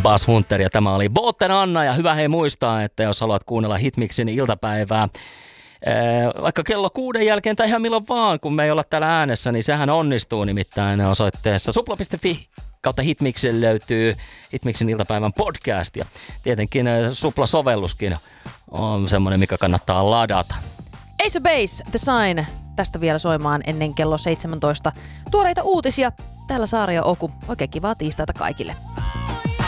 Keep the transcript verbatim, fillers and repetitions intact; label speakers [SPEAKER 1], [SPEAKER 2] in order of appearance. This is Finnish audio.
[SPEAKER 1] Bas Hunter ja tämä oli Botten Anna ja hyvä hei muistaa, että jos haluat kuunnella Hitmixin iltapäivää vaikka kello kuuden jälkeen tai ihan milloin vaan, kun me ei olla täällä äänessä, niin sehän onnistuu nimittäin osoitteessa supla piste fi kautta Hitmixin löytyy Hitmixin iltapäivän podcast ja tietenkin Supla-sovelluskin on semmoinen, mikä kannattaa ladata.
[SPEAKER 2] Ace of Base, The Sign, tästä vielä soimaan ennen kello seitsemäntoista. Tuoreita uutisia, täällä Saari ja Oku. Oikein kivaa tiistaita kaikille.